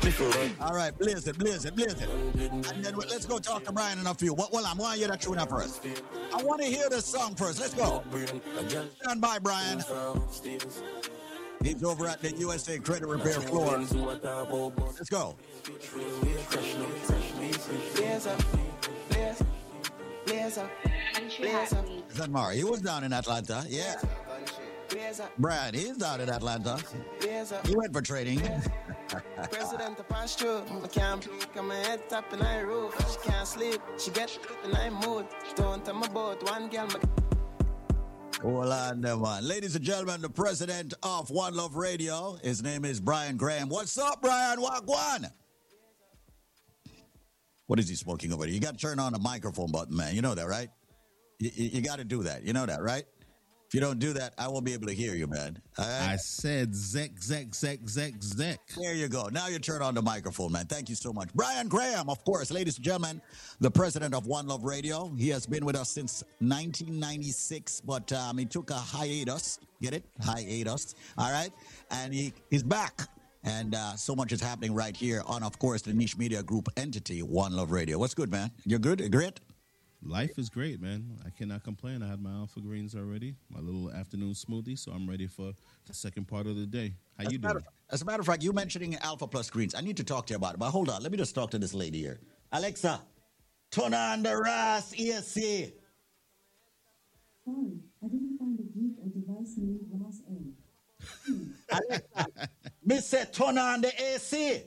All right, blaze it. And then let's go talk to Brian and a few. Well, I want to hear that tune up first. I want to hear this song first. Let's go. Stand by, Brian. He's over at the USA Credit Repair floor. Let's go. Is that Mari? He was down in Atlanta. Yeah. Brad, he's down in Atlanta. He went for training. President of pass through. I can't got my head up in my roof. She can't sleep. She get in my mood. Don't tell me about one girl. Hold on there, man. Ladies and gentlemen, the president of One Love Radio. His name is Brian Graham. What's up, Brian? Wagwan? What is he smoking over there? You got to turn on the microphone button, man. You know that, right? You got to do that. You know that, right? If you don't do that, I won't be able to hear you, man. All right? I said zek. There you go. Now you turn on the microphone, man. Thank you so much. Brian Graham, of course, ladies and gentlemen, the president of One Love Radio. He has been with us since 1996, but he took a hiatus. Get it? Hiatus. All right? And he's back. And so much is happening right here on, of course, the Niche Media Group entity, One Love Radio. What's good, man? You're good? You're great? Life is great, man. I cannot complain. I had my alpha greens already, my little afternoon smoothie, so I'm ready for the second part of the day. How you doing? As a matter of fact, you mentioning Alpha Plus Greens, I need to talk to you about it. But hold on, let me just talk to this lady here. Alexa, turn on the RAS AC. Sorry, I didn't find a group or device named RAS A. Alexa, me say turn on the AC.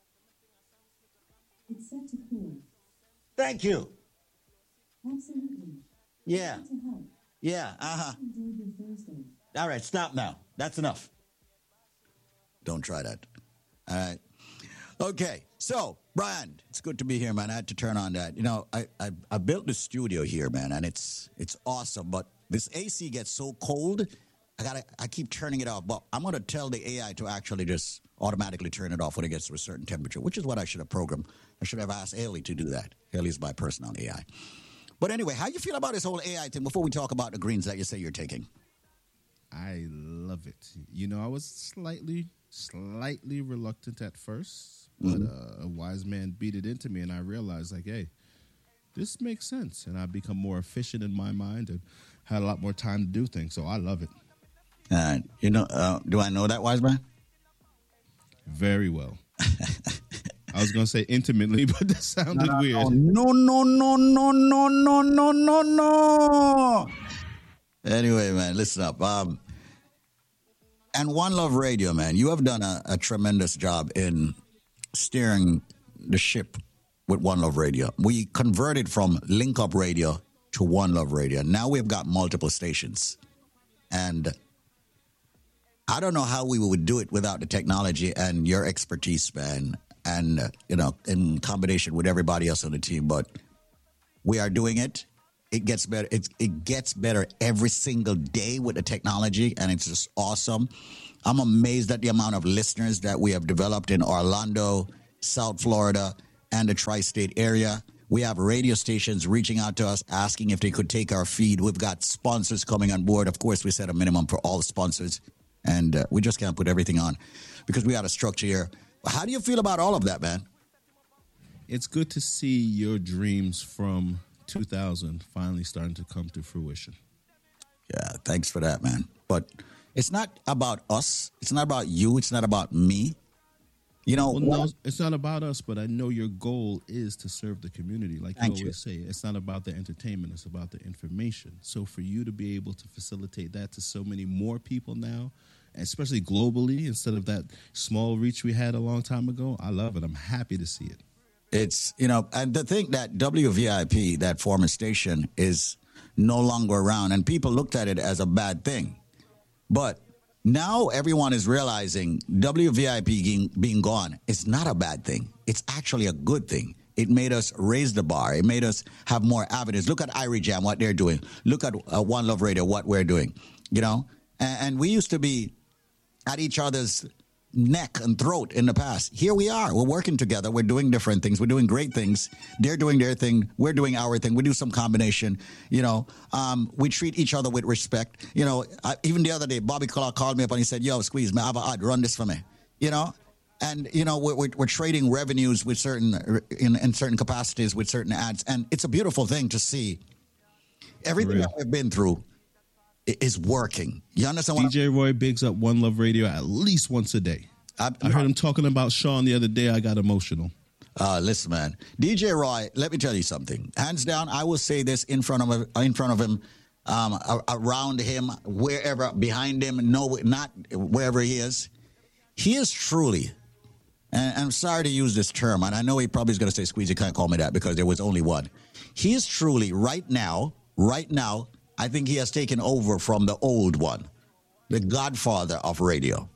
It's set to cool. Thank you. Absolutely. Yeah. To help. Yeah, Enjoy your Thursday. All right, stop now. That's enough. Don't try that. All right. Okay, so, Brian, it's good to be here, man. I had to turn on that. You know, I built the studio here, man, and it's awesome, but this AC gets so cold, I keep turning it off. But I'm going to tell the AI to actually just automatically turn it off when it gets to a certain temperature, which is what I should have programmed. I should have asked Haley to do that. Haley's my personal AI. But anyway, how you feel about this whole AI thing before we talk about the greens that you say you're taking? I love it. You know, I was slightly reluctant at first, but a wise man beat it into me, and I realized, like, hey, this makes sense. And I've become more efficient in my mind and had a lot more time to do things, so I love it. You know, do I know that, wise man? Very well. I was going to say intimately, but that sounded weird. No. Anyway, man, listen up. And One Love Radio, man, you have done a tremendous job in steering the ship with One Love Radio. We converted from Link Up Radio to One Love Radio. Now we've got multiple stations. And I don't know how we would do it without the technology and your expertise, man. And, you know, in combination with everybody else on the team. But we are doing it. It gets better. It gets better every single day with the technology, and it's just awesome. I'm amazed at the amount of listeners that we have developed in Orlando, South Florida, and the tri-state area. We have radio stations reaching out to us, asking if they could take our feed. We've got sponsors coming on board. Of course, we set a minimum for all the sponsors, and we just can't put everything on because we got a structure here. How do you feel about all of that, man? It's good to see your dreams from 2000 finally starting to come to fruition. Yeah, thanks for that, man. But it's not about us. It's not about you. It's not about me. You know, well, no, it's not about us, but I know your goal is to serve the community. Like you always say, it's not about the entertainment. It's about the information. So for you to be able to facilitate that to so many more people now, especially globally, instead of that small reach we had a long time ago, I love it. I'm happy to see it. It's, you know, and to think that WVIP, that former station, is no longer around, and people looked at it as a bad thing. But now everyone is realizing WVIP being gone is not a bad thing. It's actually a good thing. It made us raise the bar. It made us have more avenues. Look at Irie Jam, what they're doing. Look at One Love Radio, what we're doing. You know, and we used to be at each other's neck and throat in the past. Here we are. We're working together. We're doing different things. We're doing great things. They're doing their thing. We're doing our thing. We do some combination. You know, we treat each other with respect. You know, even the other day, Bobby Clark called me up and he said, yo, Squeeze, man, I have an ad. Run this for me. You know, And, you know, we're trading revenues with in certain capacities with certain ads. And it's a beautiful thing to see. Everything that we've been through is working. You understand what DJ Roy bigs up One Love Radio at least once a day. I heard him talking about Sean the other day. I got emotional. Listen, man. DJ Roy, let me tell you something. Hands down, I will say this in front of him, around him, wherever, behind him, not wherever he is. He is truly, and I'm sorry to use this term, and I know he probably is going to say, Squeeze, you can't call me that because there was only one. He is truly, right now, I think he has taken over from the old one, the godfather of radio.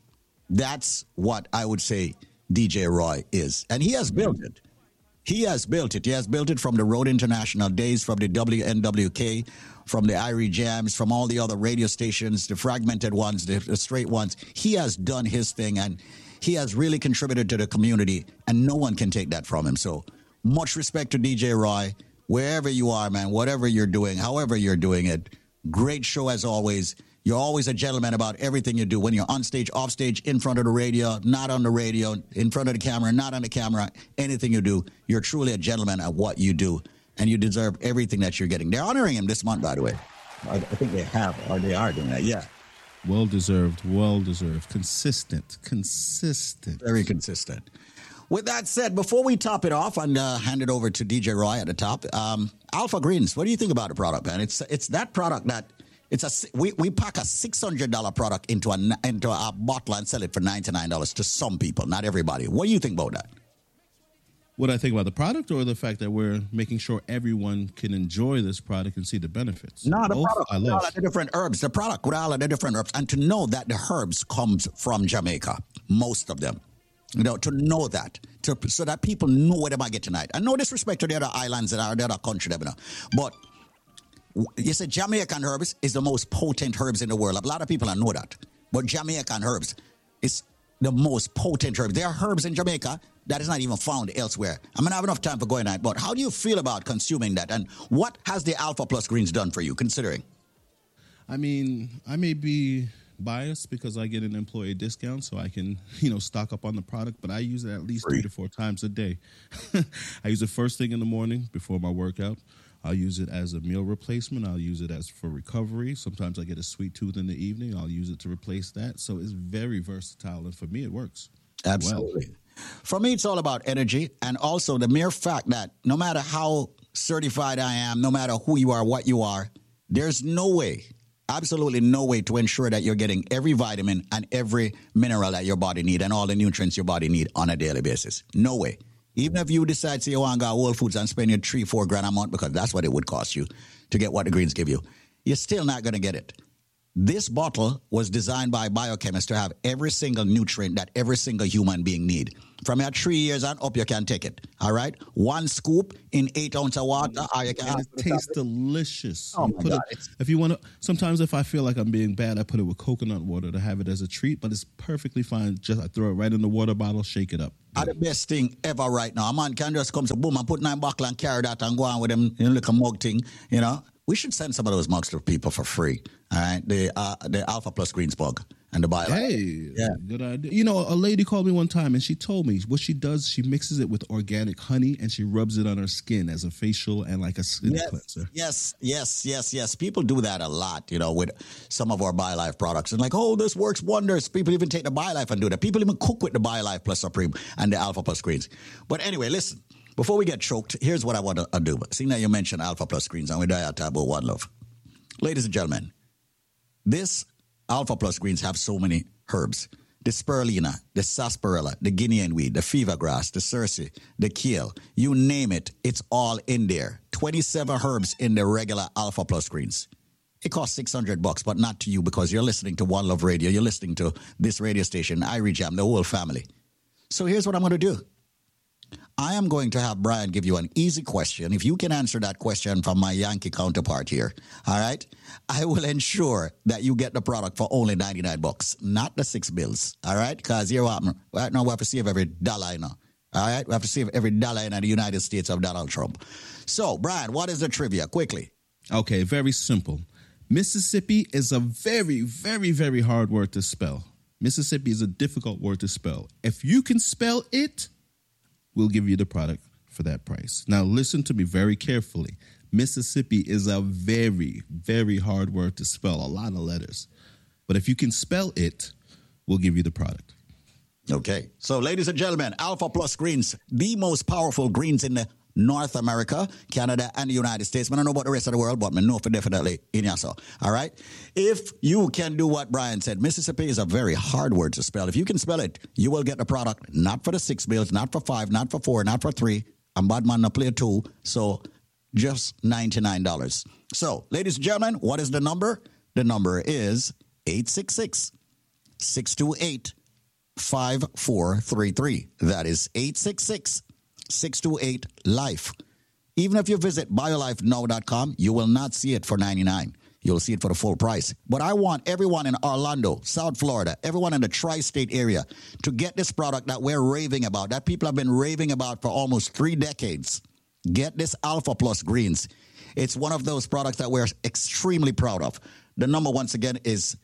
That's what I would say DJ Roy is. And he has built it. He has built it from the Road International days, from the WNWK, from the Irie Jams, from all the other radio stations, the fragmented ones, the straight ones. He has done his thing, and he has really contributed to the community, and no one can take that from him. So much respect to DJ Roy. Wherever you are, man, whatever you're doing, however you're doing it, great show as always. You're always a gentleman about everything you do. When you're on stage, off stage, in front of the radio, not on the radio, in front of the camera, not on the camera, anything you do, you're truly a gentleman at what you do. And you deserve everything that you're getting. They're honoring him this month, by the way. I think they have, or they are doing that, yeah. Well-deserved. Consistent. Very consistent. With that said, before we top it off and hand it over to DJ Roy at the top, Alpha Greens, what do you think about the product, man? It's that product that we pack a $600 product into a bottle and sell it for $99 to some people, not everybody. What do you think about that? What I think about the product, or the fact that we're making sure everyone can enjoy this product and see the benefits? No, the product with all of the different herbs. The product with all of the different herbs. And to know that the herbs comes from Jamaica, most of them. You know, to know that, so that people know what they might get tonight. And no disrespect to the other islands and the other country, you know. But you said Jamaican herbs is the most potent herbs in the world. A lot of people don't know that. But Jamaican herbs is the most potent herbs. There are herbs in Jamaica that is not even found elsewhere. I'm going to have enough time for going on, but how do you feel about consuming that? And what has the Alpha Plus Greens done for you, considering? I mean, I may be biased because I get an employee discount, so I can, stock up on the product, but I use it at least 3 to 4 times a day. I use it first thing in the morning before my workout. I'll use it as a meal replacement. I'll use it for recovery. Sometimes I get a sweet tooth in the evening. I'll use it to replace that. So it's very versatile, and for me, it works. Absolutely. Well. For me, it's all about energy, and also the mere fact that no matter how certified I am, no matter who you are, what you are, there's no way, absolutely no way to ensure that you're getting every vitamin and every mineral that your body needs and all the nutrients your body needs on a daily basis. No way. Even if you decide to you want to go Whole Foods and spend your $3-4 grand a month, because that's what it would cost you to get what the greens give you, you're still not going to get it. This bottle was designed by biochemists to have every single nutrient that every single human being need. From your 3 years and up, you can take it. All right? 1 scoop in 8 ounces of water. Or you can and it tastes delicious. Oh, my God. If you want to, sometimes if I feel like I'm being bad, I put it with coconut water to have it as a treat, but it's perfectly fine. Just I throw it right in the water bottle, shake it up. The best thing ever right now. A man can just come to boom and put 9 buckle and carry that and go on with them in a little mug thing, We should send some of those mugs to people for free. All right, the Alpha Plus Greens mug and the BioLife. Hey, yeah, good idea. A lady called me one time and she told me what she does. She mixes it with organic honey and she rubs it on her skin as a facial and like a skin cleanser. Yes. People do that a lot, with some of our BioLife products. And like, oh, this works wonders. People even take the BioLife and do that. People even cook with the BioLife Plus Supreme and the Alpha Plus Greens. But anyway, listen. Before we get choked, here's what I want to do. Seeing that you mentioned Alpha Plus Greens, and we talk about One Love. Ladies and gentlemen, this Alpha Plus Greens have so many herbs. The spirulina, the sarsaparilla, the Guinean weed, the fever grass, the cerci, the kale, you name it, it's all in there. 27 herbs in the regular Alpha Plus Greens. It costs $600, but not to you because you're listening to One Love Radio. You're listening to this radio station, Irie Jam, the whole family. So here's what I'm going to do. I am going to have Brian give you an easy question. If you can answer that question from my Yankee counterpart here, all right, I will ensure that you get the product for only $99, not the $6 all right? Because right now we have to save every dollar, all right? We have to save every dollar in the United States of Donald Trump. So, Brian, what is the trivia? Quickly. Okay, very simple. Mississippi is a very, very, very hard word to spell. Mississippi is a difficult word to spell. If you can spell it, we'll give you the product for that price. Now, listen to me very carefully. Mississippi is a very, very hard word to spell, a lot of letters. But if you can spell it, we'll give you the product. Okay. So, ladies and gentlemen, Alpha Plus Greens, the most powerful greens in the North America, Canada, and the United States. I don't know about the rest of the world, but I know for definitely in Yaso. All right? If you can do what Brian said, Mississippi is a very hard word to spell. If you can spell it, you will get the product, not for the 6 bills, not for 5, not for 4, not for 3. I'm bad man to play 2, so just $99. So, ladies and gentlemen, what is the number? The number is 866-628-5433. That is 866-628-LIFE. Even if you visit biolifenow.com, you will not see it for $99. You'll see it for the full price. But I want everyone in Orlando, South Florida, everyone in the tri-state area to get this product that we're raving about, that people have been raving about for almost 3 decades. Get this Alpha Plus Greens. It's one of those products that we're extremely proud of. The number, once again, is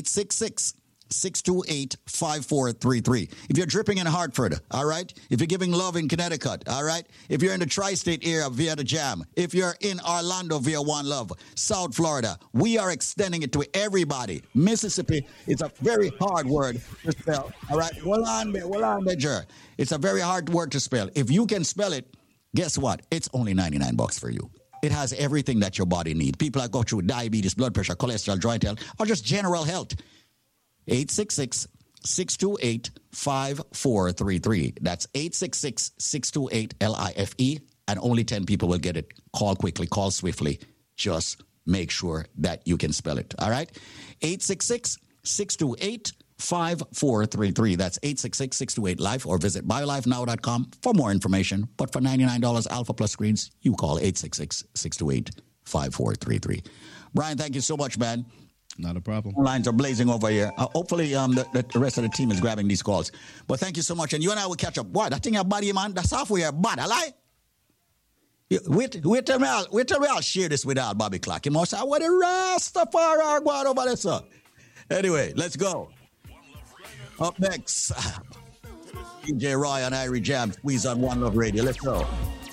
866-628-5433. If you're dripping in Hartford, all right? If you're giving love in Connecticut, all right? If you're in the tri-state area via the Jam, if you're in Orlando via One Love, South Florida, we are extending it to everybody. Mississippi, it's a very hard word to spell, all right? Well on, Major. It's a very hard word to spell. If you can spell it, guess what? It's only $99 for you. It has everything that your body needs. People that go through diabetes, blood pressure, cholesterol, joint health, or just general health. 866-628-5433. That's 866-628-LIFE, and only 10 people will get it. Call quickly, call swiftly. Just make sure that you can spell it. All right? 866-628-5433. That's 866-628-LIFE, or visit biolifenow.com for more information. But for $99 Alpha Plus Greens, you call 866-628-5433. Brian, thank you so much, man. Not a problem. Lines are blazing over here. Hopefully, the rest of the team is grabbing these calls. But thank you so much. And you and I will catch up. What? That thing your body, man, that's halfway your body, I lie? Wait till me I'll share this with Al Bobby Clark. He must say, what the Rastafari are going over there, sir? Anyway, let's go. Up next, DJ Roy and Irie Jam, squeeze on One Love Radio. Let's go.